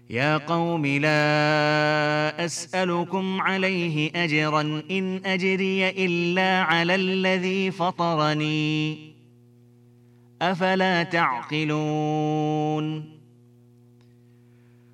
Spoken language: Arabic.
يا قوم لا أسألكم عليه أجرا إن أجري إلا على الذي فطرني أفلا تعقلون